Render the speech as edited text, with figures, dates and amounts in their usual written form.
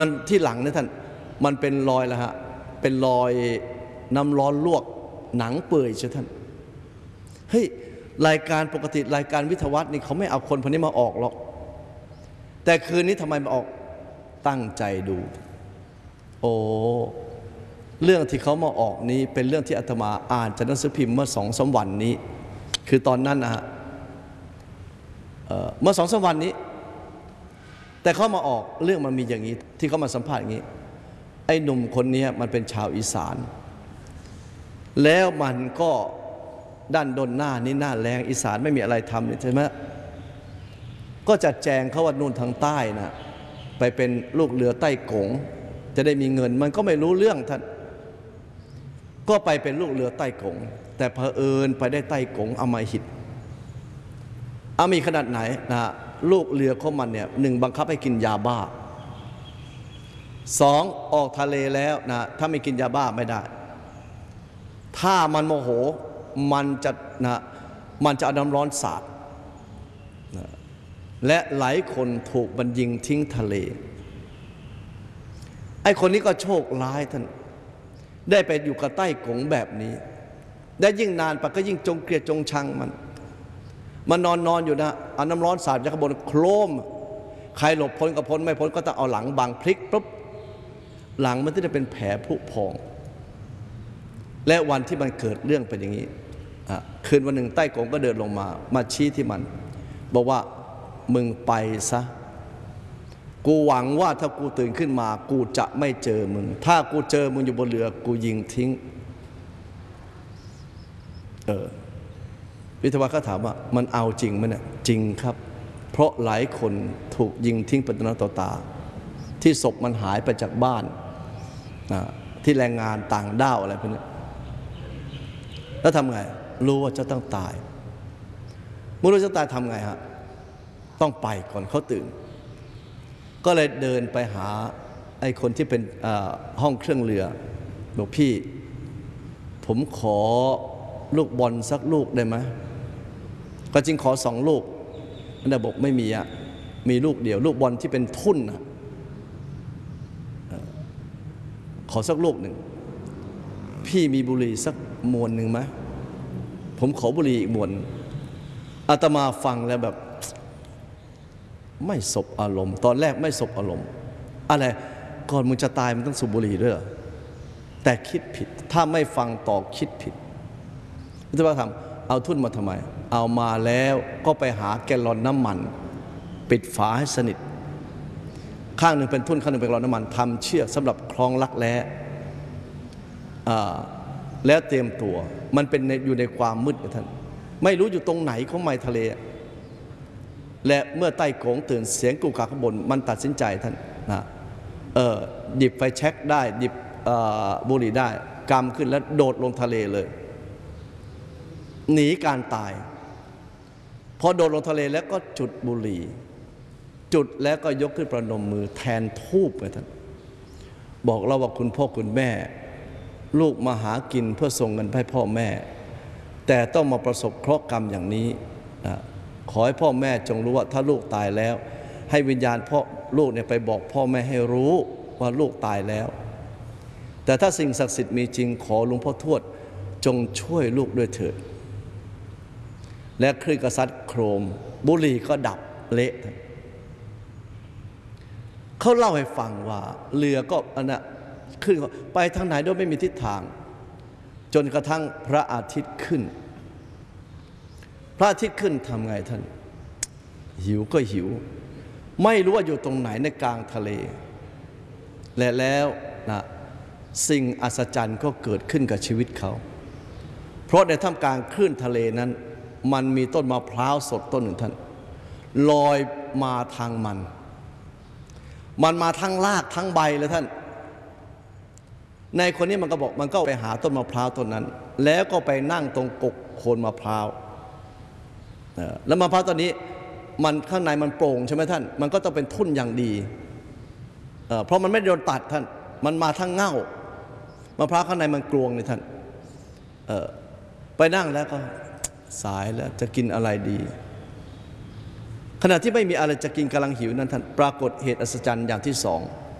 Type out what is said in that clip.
มันที่หลังนะท่านมันเป็นรอยแล้วฮะเป็นรอยน้ำร้อนลวกหนังเปื่อยใช่ท่านเฮ้ยรายการปกติรายการวิทยาวัฒน์นี่เขาไม่เอาคนพวกนี้มาออกหรอกแต่คืนนี้ทำไมมาออกตั้งใจดูโอ้เรื่องที่เขามาออกนี้เป็นเรื่องที่อาตมาอ่านจากหนังสือพิมพ์เมื่อ2-3 วันนี้คือตอนนั้นนะฮะเมื่อ2-3 วันนี้แต่เขามาออกเรื่องมันมีอย่างนี้ที่เขามาสัมภาษณ์อย่างนี้ไอ้หนุ่มคนนี้มันเป็นชาวอีสานแล้วมันก็ด้านดนหน้านี่หน้าแรงอีสานไม่มีอะไรทำใช่ไหมก็จัดแจงเขาว่านู่นทางใต้นะไปเป็นลูกเรือใต้กงจะได้มีเงินมันก็ไม่รู้เรื่องท่านก็ไปเป็นลูกเรือใต้กงแต่เผอิญไปได้ใต้กงอำมหิตมีขนาดไหนนะลูกเรือของมันเนี่ย1บังคับให้กินยาบ้า2ออกทะเลแล้วนะถ้าไม่กินยาบ้าไม่ได้ถ้ามันโมโหมันจะเอาน้ำร้อนสาดนะและหลายคนถูกมันยิงทิ้งทะเลไอ้คนนี้ก็โชคร้ายท่านได้ไปอยู่กับใต้กงแบบนี้ได้ยิ่งนานไปก็ยิ่งจงเกลียดจงชังมันนอนอยู่นะเอาน้ำร้อนสาดจากข้างบนโครมใครหลบพ้นก็พ้นไม่พ้นก็ต้องเอาหลังบังพลิกปุ๊บหลังมันจะเป็นแผลผุพองและวันที่มันเกิดเรื่องเป็นอย่างนี้คืนวันหนึ่งใต้กงก็เดินลงมาชี้ที่มันบอกว่ามึงไปซะกูหวังว่าถ้ากูตื่นขึ้นมากูจะไม่เจอมึงถ้ากูเจอมึงอยู่บนเรือกูยิงทิ้งวิทยาวัฒน์เขาถามว่ามันเอาจริงไหมเนี่ยจริงครับเพราะหลายคนถูกยิงทิ้งเป็นต่อตาที่ศพมันหายไปจากบ้านที่แรงงานต่างด้าวอะไรพวกนี้แล้วทำไงรู้ว่าจะต้องตายเมื่อรู้จะตายทำไงฮะต้องไปก่อนเขาตื่นก็เลยเดินไปหาไอ้คนที่เป็นห้องเครื่องเรือบอกพี่ผมขอลูกบอลสักลูกได้ไหมก็จริงขอ2 ลูกมันได้บอกไม่มีมีลูกเดียวลูกบอลที่เป็นทุ่นขอสักลูกหนึ่งพี่มีบุหรี่สักมวนหนึ่งไหมผมขอบุหรี่อีกมวนอาตมาฟังแล้วแบบไม่สบอารมณ์ตอนแรกไม่สบอารมณ์อะไรก่อนมึงจะตายมันต้องสูบบุหรี่ด้วยแต่คิดผิดถ้าไม่ฟังต่อคิดผิดอาตมาถามเอาทุ่นมาทำไมเอามาแล้วก็ไปหาแกลลอนน้ำมันปิดฝาให้สนิทข้างหนึ่งเป็นทุ่นข้างหนึ่งเป็นแกลลอนน้ำมันทำเชือกสำหรับคล้องลักแร้แล้วเตรียมตัวมันเป็นอยู่ในความมืดท่านไม่รู้อยู่ตรงไหนของไมทะเลและเมื่อใต้โขงตื่นเสียงกูกาข้างบนมันตัดสินใจท่านนะหยิบไฟแช็กได้หยิบบุหรี่ได้กำขึ้นแล้วโดดลงทะเลเลยหนีการตายพอโดดลงทะเลแล้วก็จุดบุหรี่จุดแล้วก็ยกขึ้นประนมมือแทนทูบไปท่านบอกเราว่าคุณพ่อคุณแม่ลูกมาหากินเพื่อส่งเงินให้พ่อแม่แต่ต้องมาประสบเคราะห์กรรมอย่างนี้ขอให้พ่อแม่จงรู้ว่าถ้าลูกตายแล้วให้วิญญาณพ่อลูกเนี่ยไปบอกพ่อแม่ให้รู้ว่าลูกตายแล้วแต่ถ้าสิ่งศักดิ์สิทธิ์มีจริงขอหลวงพ่อทวดจงช่วยลูกด้วยเถิดและคลื่นกระซัดโครมบุหรี่ก็ดับเละเขาเล่าให้ฟังว่าเรือก็ขึ้นไปทางไหนโดยไม่มีทิศทางจนกระทั่งพระอาทิตย์ขึ้นพระอาทิตย์ขึ้นทำไงท่านหิวก็หิวไม่รู้ว่าอยู่ตรงไหนในกลางทะเลและแล้วนะสิ่งอัศจรรย์ก็เกิดขึ้นกับชีวิตเขาเพราะในท่ามกลางคลื่นทะเลนั้นมันมีต้นมะพร้าวสดต้นหนึ่งท่านลอยมาทางมันมาทั้งรากทั้งใบเลยท่านในคนนี้มันก็บอกมันก็ไปหาต้นมะพร้าวต้นนั้นแล้วก็ไปนั่งตรงกกโคนมะพร้าวแล้วมะพร้าวต้นนี้มันข้างในมันโปร่งใช่ไหมท่านมันก็ต้องเป็นทุ่นอย่างดีเพราะมันไม่โดนตัดท่านมันมาทั้งเง่ามะพร้าวข้างในมันกลวงเลยท่านไปนั่งแล้วก็สายแล้วจะกินอะไรดีขณะที่ไม่มีอะไรจะกินกำลังหิวนั้นท่านปรากฏเหตุอัศจรรย์อย่างที่2